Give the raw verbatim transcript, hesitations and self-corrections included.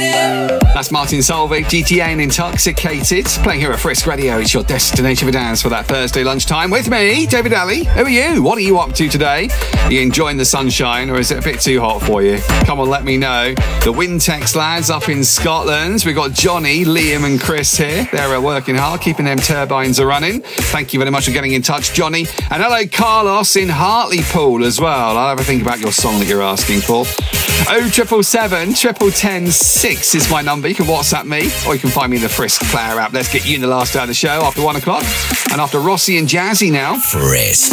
That's Martin Solveig, G T A and Intoxicated. Playing here at Frisk Radio. It's your destination for dance for that Thursday lunchtime. With me, David Alley. Who are you? What are you up to today? Are you enjoying the sunshine or is it a bit too hot for you? Come on, let me know. The Wintex lads up in Scotland. We've got Johnny, Liam and Chris here. They're uh, working hard, keeping them turbines a running. Thank you very much for getting in touch, Johnny. And hello, Carlos in Hartlepool as well. I'll have a think about your song that you're asking for. oh triple seven, triple ten six is my number. You can WhatsApp me or you can find me in the Frisk Player app. Let's get you in the last hour of the show after one o'clock. And after Rossi and Jazzy now. Frisk.